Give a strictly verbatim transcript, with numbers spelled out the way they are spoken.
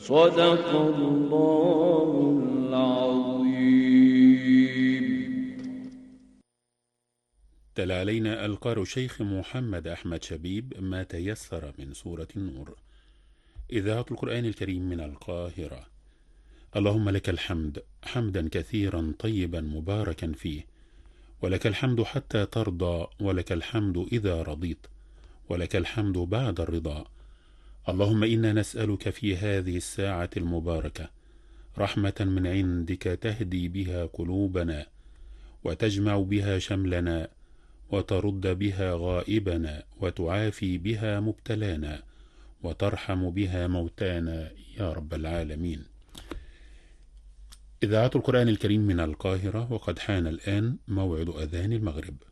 صدق الله العظيم. تلا علينا القارئ الشيخ محمد أحمد شبيب ما تيسر من سورة النور. إذاعة القرآن الكريم من القاهرة. اللهم لك الحمد حمدا كثيرا طيبا مباركا فيه، ولك الحمد حتى ترضى، ولك الحمد إذا رضيت، ولك الحمد بعد الرضا. اللهم إنا نسألك في هذه الساعة المباركة رحمة من عندك تهدي بها قلوبنا، وتجمع بها شملنا، وترد بها غائبنا، وتعافي بها مبتلانا، وترحم بها موتانا يا رب العالمين. إذاعة القرآن الكريم من القاهرة، وقد حان الآن موعد أذان المغرب.